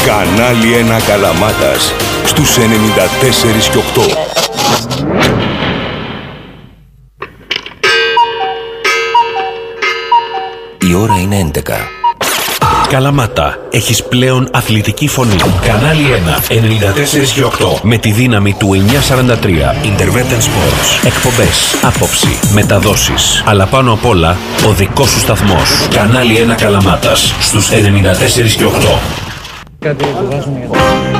Κανάλι 1 Καλαμάτας στους 94 και 8. Η ώρα είναι 11. Καλαμάτα, έχεις πλέον αθλητική φωνή. Κανάλι 1, 94 και 8. Με τη δύναμη του 943. Intervention Sports. Εκπομπές, άποψη, μεταδόσεις. Αλλά πάνω απ' όλα, ο δικός σου σταθμός. Κανάλι 1 Καλαμάτας, στους 94 και 8. Κάτι που βάζουμε για